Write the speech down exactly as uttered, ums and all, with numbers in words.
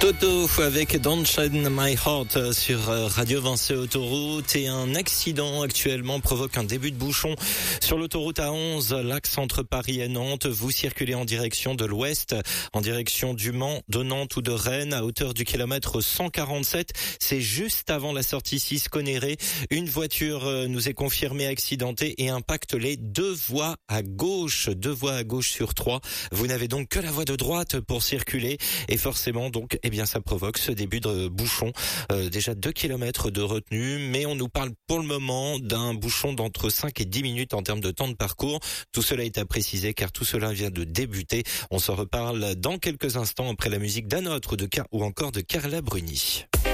Toto avec Don't Chain My Heart sur Radio Vinci Autoroute, et un accident actuellement provoque un début de bouchon sur l'autoroute A onze, l'axe entre Paris et Nantes. Vous circulez en direction de l'ouest, en direction du Mans, de Nantes ou de Rennes, à hauteur du kilomètre cent quarante-sept. C'est juste avant la sortie six Conneré. Une voiture nous est confirmée accidentée et impacte les deux voies à gauche, deux voies à gauche sur trois. Vous n'avez donc que la voie de droite pour circuler, et forcément donc, eh bien, ça provoque ce début de bouchon. Euh, déjà deux kilomètres de retenue, mais on nous parle pour le moment d'un bouchon d'entre cinq et dix minutes en termes de temps de parcours. Tout cela est à préciser car tout cela vient de débuter. On s'en reparle dans quelques instants après la musique d'un autre de Car ou encore de Carla Bruni.